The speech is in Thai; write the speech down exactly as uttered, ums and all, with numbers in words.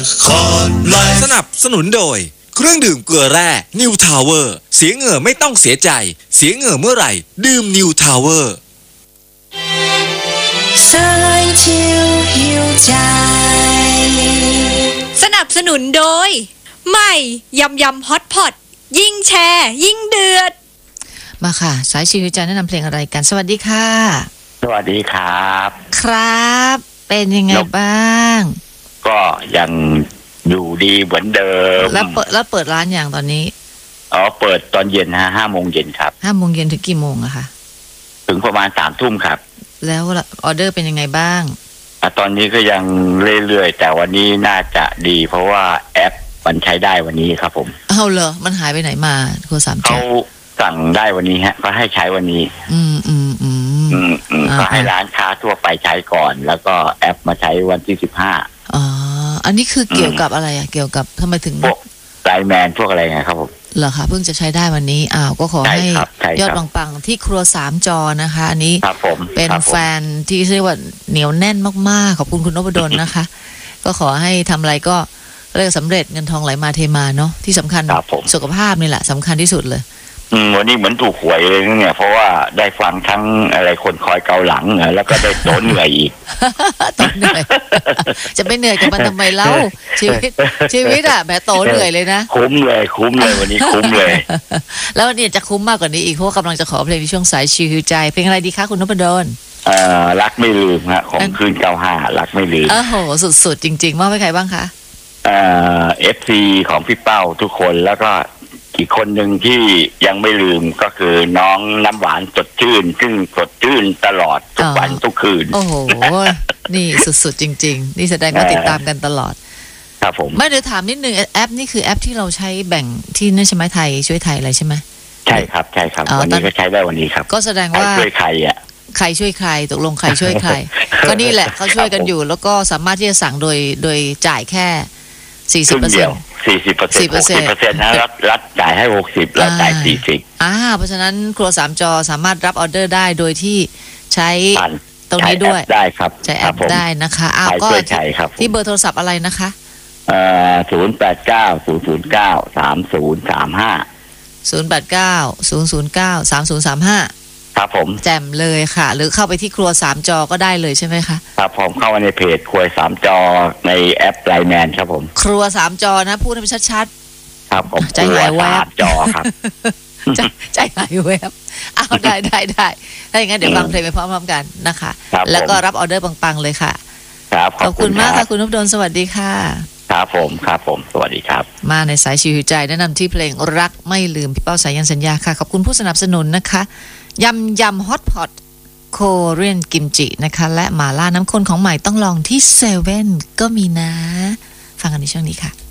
สนับสนุนโดยเครื่องดื่มเกลือแร่ New Tower เสียเหงื่อไม่ต้องเสียใจเสียเหงื่อเมื่อไหร่ดื่ม New Tower สายชิวหิวใจสนับสนุนโดยใหม่ยำยำฮอตพอตยิ่งแชร์ยิ่งเดือดมาค่ะสายชิวใจแนะนำเพลงอะไรกันสวัสดีค่ะสวัสดีครับครับเป็นยังไงบ้างก็ยังอยู่ดีเหมือนเดิมแล้วเปิดแล้วเปิดร้านอย่างตอนนี้อ๋อเปิดตอนเย็นฮะห้าโมงเย็นครับห้าโมงเย็นถึงกี่โมงอะคะถึงประมาณสามทุ่มครับแล้วออเดอร์เป็นยังไงบ้างอ่ะตอนนี้ก็ยังเรื่อยๆแต่วันนี้น่าจะดีเพราะว่าแอปมันใช้ได้วันนี้ครับผมเอาเหรอมันหายไปไหนมาโทรศัพท์เขาสั่งได้วันนี้ฮะก็ให้ใช้วันนี้อืมอืมอืมอืมอืมก็ให้ร้านค้าทั่วไปใช้ก่อนแล้วก็แอปมาใช้วันที่สิบห้าอ๋ออันนี้คือเกี่ยวกับอะไรอะเกี่ยวกับทำไมถึงพวกไลน์แมนพวกอะไรไงครับผมเหรอคะเพิ่งจะใช้ได้วันนี้อ้าวก็ขอให้ยอดปังๆที่ครัวสามจอนะคะอันนี้เป็นแฟนที่เรียกว่าเหนียวแน่นมากๆขอบคุณคุณนพดลนะคะก็ขอให้ทำอะไรก็เรียกสำเร็จเงินทองไหลมาเทมาเนาะที่สำคัญสุขภาพนี่แหละสำคัญที่สุดเลยอืมวันนี้เหมือนถูกหวยเลยเนี่ยเพราะว่าได้ฟังทั้งอะไรคนคอยเกาหลังแล้วก็ได้โต้เหนื่อยอีกโต้เหนื่อยจะไปเหนื่อยกับมันทำไมเล่าชีวิตชีวิตอะแบบโต้เหนื่อยเลยนะคุ้มเลยคุ้มเลยวันนี้คุ้มเลยแล้ววันนี้จะคุ้มมากกว่านี้อีกเพราะว่ากำลังจะขอเพลงในช่วงสายชิวใจเพลงอะไรดีคะคุณนพดลเอ่อรักไม่ลืมฮะของคืนเก้าห้ารักไม่ลืมโอ้โหสุดๆจริงๆมอบให้ใครบ้างคะเอ่อเอฟซีของพี่เป้าทุกคนแล้วก็อีกคนหนึ่งที่ยังไม่ลืมก็คือน้องน้ำหวานสดชื่นซึ่งสดชื่นตลอดทุกวันทุกคืนโอ้โหนี่สุดๆจริงๆนี่แสดงว่าติดตามกันตลอดครับผมไม่เดี๋ยวถามนิดนึงแอปนี่คือแอปที่เราใช้แบ่งที่นั่นใช่ไหมไทยช่วยไทยอะไรใช่ไหมใช่ครับใช่ครับวันนี้ก็ใช้ได้วันนี้ครับก็แสดงว่าช่วยใครอ่ะใครช่วยใครตกลงใครช่วยใครก็นี่แหละเขาช่วยกันอยู่แล้วก็สามารถที่จะสั่งโดยโดยจ่ายแค่สี่สิบเปอร์เซ็นต์สี่สิบเปอร์เซ็นต์หกสิบเปอร์เซ็นต์นะรัฐรัฐจ่ายให้หกสิบแล้วจ่ายสี่สิบอ่าเพราะฉะนั้นครัวสามจอสามารถรับออเดอร์ได้โดยที่ใช้ตรงนี้ด้วยได้ครับใช้แอปได้นะคะอ้าวก็ที่เบอร์โทรศัพท์อะไรนะคะเอ่อศูนย์แปดเก้าศูนย์ศูนย์เก้าสามศูนย์สามห้าศูนย์แปดเก้าศูนย์ศูนย์เก้าสามศูนย์สามห้าครับผมแจ่มเลยค่ะหรือเข้าไปที่ครัวสามจอก็ได้เลยใช่ไหมคะครับผมเข้ามาในเพจครัวสามจอในแอปไลน์แมนครับผมครัวสามจอนะพูดให้มันชัดๆครับผมใจหายแวบจอครับใจใจหายแวบเอาได้ได้ได้ถ้าอย่างนั้นเดี๋ยวฟังเพลงไปพร้อมๆกันนะคะแล้วก็รับออเดอร์ปังๆเลยค่ะครับขอบคุณมากค่ะคุณนพดลสวัสดีค่ะครับผมครับผมสวัสดีครับมาในสายชิวใจแนะนำที่เพลงรักไม่ลืมพี่เป้าสายันสัญญาค่ะขอบคุณผู้สนับสนุนนะคะยำยำฮอตพอตโคเรียนกิมจินะคะและหม่าล่าน้ำข้นของใหม่ต้องลองที่เซเว่นก็มีนะฟังกันในช่วงนี้ค่ะ